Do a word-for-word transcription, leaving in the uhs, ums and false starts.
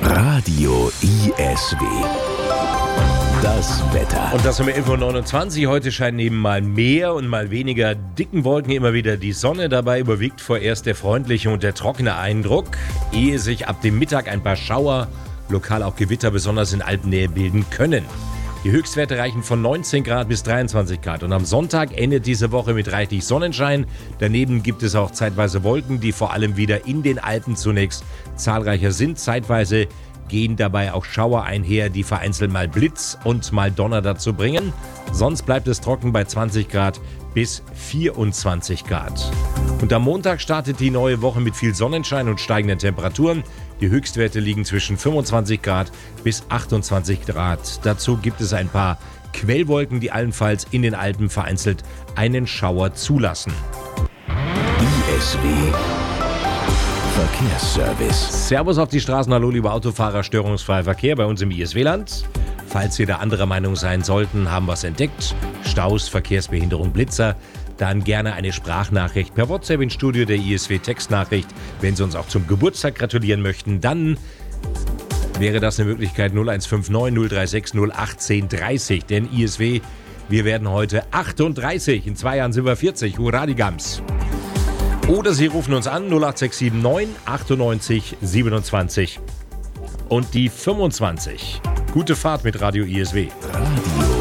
Radio I S W. Das Wetter. Und das um elf Uhr neunundzwanzig. Heute scheinen neben mal mehr und mal weniger dicken Wolken immer wieder die Sonne. Dabei überwiegt vorerst der freundliche und der trockene Eindruck, ehe sich ab dem Mittag ein paar Schauer, lokal auch Gewitter, besonders in Alpennähe bilden können. Die Höchstwerte reichen von neunzehn Grad bis dreiundzwanzig Grad. Und am Sonntag endet diese Woche mit reichlich Sonnenschein. Daneben gibt es auch zeitweise Wolken, die vor allem wieder in den Alpen zunächst zahlreicher sind. Zeitweise gehen dabei auch Schauer einher, die vereinzelt mal Blitz und mal Donner dazu bringen. Sonst bleibt es trocken bei zwanzig Grad bis vierundzwanzig Grad. Und am Montag startet die neue Woche mit viel Sonnenschein und steigenden Temperaturen. Die Höchstwerte liegen zwischen fünfundzwanzig Grad bis achtundzwanzig Grad. Dazu gibt es ein paar Quellwolken, die allenfalls in den Alpen vereinzelt einen Schauer zulassen. I S W Verkehrsservice. Servus auf die Straßen, hallo liebe Autofahrer, störungsfreier Verkehr bei uns im I S W-Land. Falls Sie da anderer Meinung sein sollten, haben wir es entdeckt. Staus, Verkehrsbehinderung, Blitzer. Dann gerne eine Sprachnachricht per WhatsApp ins Studio der I S W-Textnachricht. Wenn Sie uns auch zum Geburtstag gratulieren möchten, dann wäre das eine Möglichkeit null eins fünf neun null drei sechs null achtzehn dreißig. Denn I S W, wir werden heute achtunddreißig. In zwei Jahren sind wir vierzig. Hurra die Gams. Oder Sie rufen uns an null acht sechs sieben neun achtundneunzig siebenundzwanzig und die fünfundzwanzig. Gute Fahrt mit Radio I S W. Radio